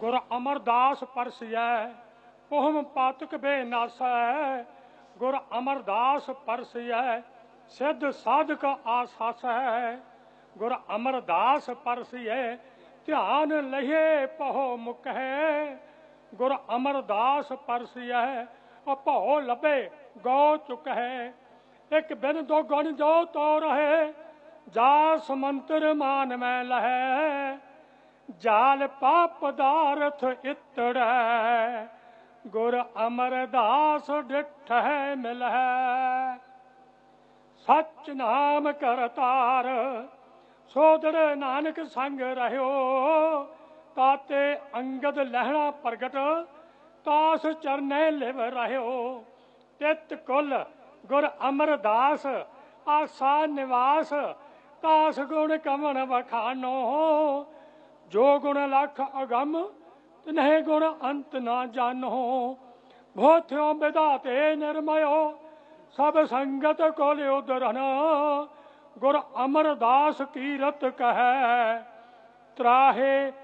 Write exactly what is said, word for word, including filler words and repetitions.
गुर अमरदास परसिया पोहम पातक बेनासै। गुर अमरदास परसिया सिद्ध साधक आसासै। गुर अमरदास परसिए ध्यान लहे पहो मुकहे। गुर अमरदास परसिए भौ लभे गौ चुकहे। एक बिन दो गुण जो तो रहे जा समंतर मान में लहे। जाल पाप पदार्थ इतड़ै गुर अमरदास डिठ मिलै। सच नाम करतार सोदर नानक संग रहो। ताते अंगद लहणा प्रगट तास चरने लिव रहो। तित कुल गुर अमरदास आसा निवास तास गुण कमन बखानो। जो गुण लख अगम तिन्ह गुण अंत ना जानो। भोथ्यो विधाते निर्मयो सब संगत को उदरन। गुर अमरदास कीरत कह त्राहे